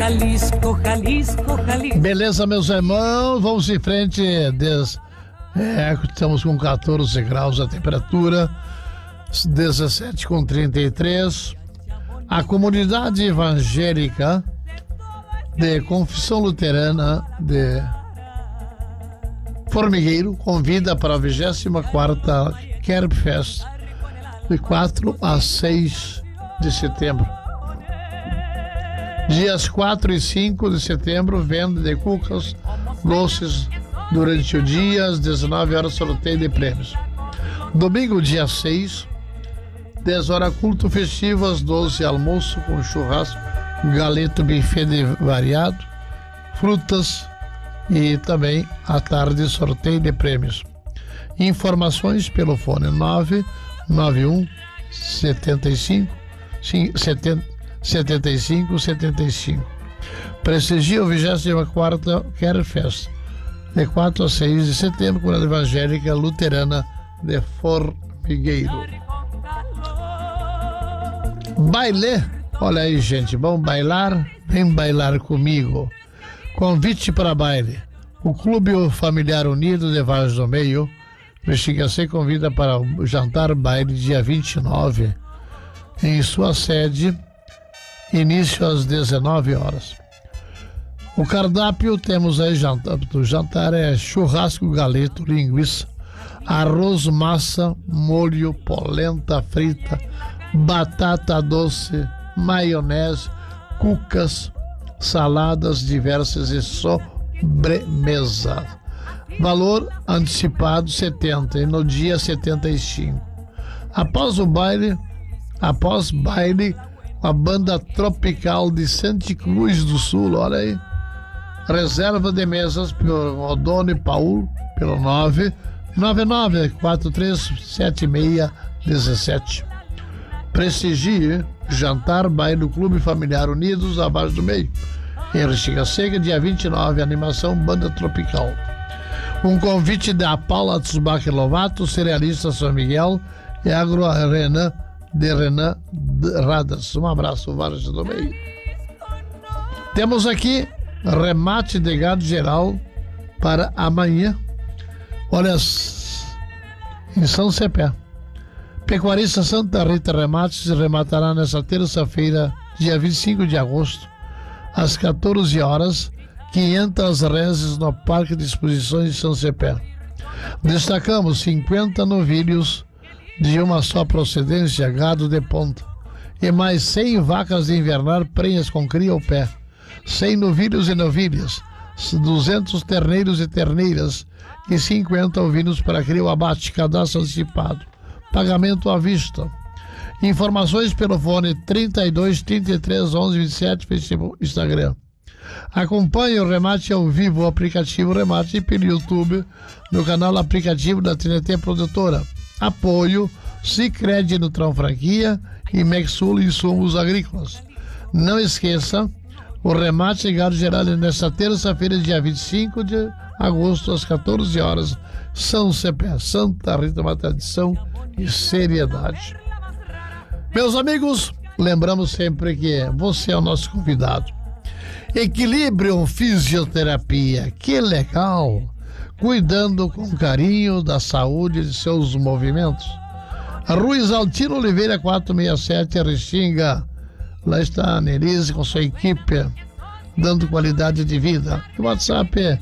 Jalisco, Jalisco, Jalisco. Beleza, meus irmãos, vamos em frente. Estamos com 14 graus a temperatura, 17,33. A comunidade evangélica de Confissão Luterana de Formigueiro convida para a 24ª Kerbfest, de 4 a 6 de setembro. Dias 4 e 5 de setembro, venda de cucas, doces durante o dia, às 19 horas, sorteio de prêmios. Domingo, dia 6, 10 horas, culto festivo, às 12, almoço com churrasco, galeto, buffet de variado, frutas e também à tarde, sorteio de prêmios. Informações pelo fone 991 75 75. Prestigia o 24ª Kerbfest, de 4 a 6 de setembro, com a Evangélica Luterana de Formigueiro. Baile, olha aí, gente, vamos bailar? Vem bailar comigo. Convite para baile. O Clube Familiar Unido de Vargem do Meio, Mexicacê, convida para o jantar baile dia 29, em sua sede, início às 19 horas. O cardápio, temos aí, o jantar é churrasco, galeto, linguiça, arroz, massa, molho, polenta frita, batata doce, maionese, cucas, saladas diversas e sobremesa. Valor antecipado 70 e no dia 75. Após baile, a banda tropical de Santa Cruz do Sul, olha aí. Reserva de mesas pelo Odone Paulo, pelo 999-437617. Prestigie jantar baile do Clube Familiar Unidos da Vargem do Meio, em Restinga Seca, dia 29, animação Banda Tropical. Um convite da Paula Tsubaki Lovato, cerealista São Miguel, e Agro Renan Radas. Um abraço, Vargem do Meio. Temos aqui remate de gado geral para amanhã. Olha, em São Cepé. Pecuarista Santa Rita Remates rematará nesta terça-feira, dia 25 de agosto, às 14 horas, 500 reses no Parque de Exposições de São Cepé. Destacamos 50 novilhos de uma só procedência, gado de ponta, e mais 100 vacas de invernar prenhas com cria ao pé, 100 novilhos e novilhas, 200 terneiros e terneiras e 50 ovinos para cria ao abate, cadastro antecipado, pagamento à vista. Informações pelo fone 32 33 11 27, Facebook, Instagram. Acompanhe o remate ao vivo, o aplicativo Remate, e pelo YouTube, no canal aplicativo da TNT Produtora. Apoio Sicredi Nutram Franquia e Mexul Insumos Agrícolas. Não esqueça, o remate de gado geral é nesta terça-feira, dia 25 de agosto, às 14 horas, São Cepé. Santa Rita, uma tradição e seriedade. Meus amigos, lembramos sempre que você é o nosso convidado. Equilibrium Fisioterapia, que legal! Cuidando com carinho da saúde de seus movimentos. Ruiz Altino Oliveira 467, Restinga. Lá está a Nelise com sua equipe, dando qualidade de vida. O WhatsApp é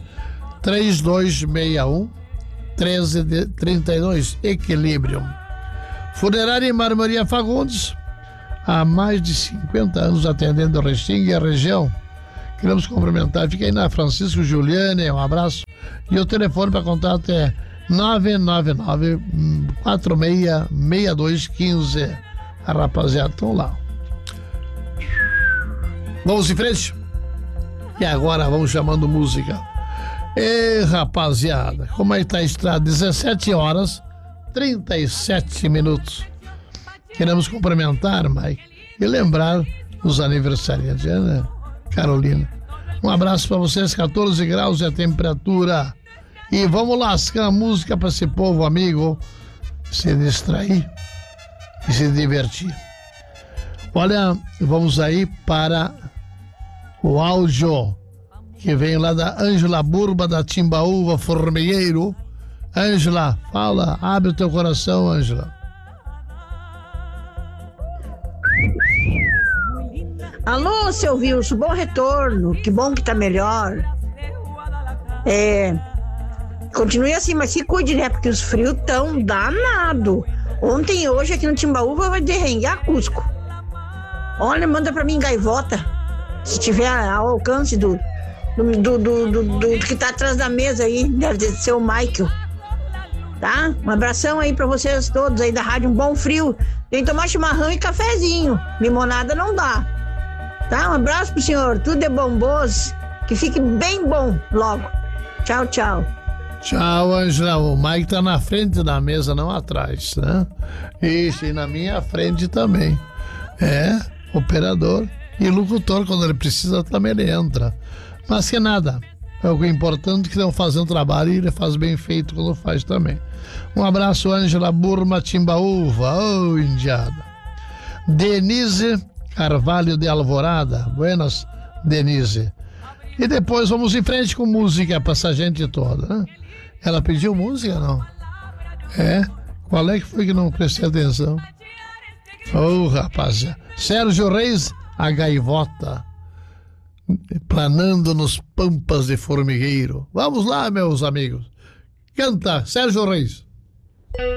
3261 1332. Equilibrium. Funerária e Marmoria Fagundes, há mais de 50 anos atendendo Restinga e a região. Queremos cumprimentar, fica aí na Francisco Giuliani, um abraço. E o telefone para contato é 999-466215. A rapaziada estão lá. Vamos em frente? E agora vamos chamando música. E rapaziada, como é que tá a estrada? 17 horas 37 minutos. Queremos cumprimentar, Mike, e lembrar os aniversariantes, né? Carolina, um abraço para vocês. 14 graus é a temperatura. E vamos lascar a música para esse povo amigo se distrair e se divertir. Olha, vamos aí para o áudio que vem lá da Ângela Burba, da Timbaúva Formigueiro. Ângela, fala, abre o teu coração, Ângela. Alô, seu Wilson, bom retorno, que bom que tá melhor. Continue assim, mas se cuide, né, porque os frios tão danado. Ontem e hoje aqui no Timbaúva vai derrengar Cusco. Olha, manda pra mim gaivota, se tiver ao alcance do que tá atrás da mesa aí, deve ser o Michael. Tá? Um abração aí pra vocês todos aí da rádio, um bom frio. Tem que tomar chimarrão e cafezinho, limonada não dá. Tá? Um abraço pro senhor, tudo é bom, boas, que fique bem bom logo. Tchau, tchau. Tchau, Ângela. O Mike tá na frente da mesa, não atrás, né? Isso, e na minha frente também. Operador e locutor, quando ele precisa também ele entra. Mas que nada, é o importante que estão fazendo trabalho e ele faz bem feito quando faz também. Um abraço, Ângela Burma, Timbaúva, indiada. Denise Carvalho de Alvorada, buenas, Denise. E depois vamos em frente com música pra essa gente toda, né? Ela pediu música, não? Qual é que foi que não prestei atenção? Rapaz, Sérgio Reis, a gaivota, planando nos pampas de formigueiro. Vamos lá, meus amigos. Canta, Sérgio Reis.